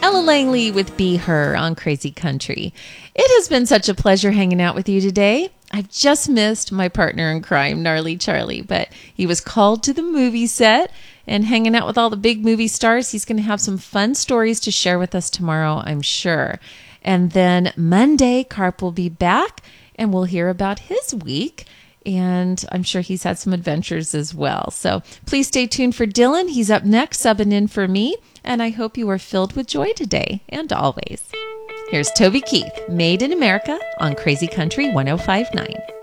Ella Langley with Be Her on Crazy Country. It has been such a pleasure hanging out with you today. I've just missed my partner in crime, Gnarly Charlie, but he was called to the movie set and hanging out with all the big movie stars. He's going to have some fun stories to share with us tomorrow, I'm sure. And then Monday, Carp will be back and we'll hear about his week. And I'm sure he's had some adventures as well. So please stay tuned for Dylan. He's up next, subbing in for me. And I hope you are filled with joy today and always. Here's Toby Keith, Made in America on Crazy Country 105.9.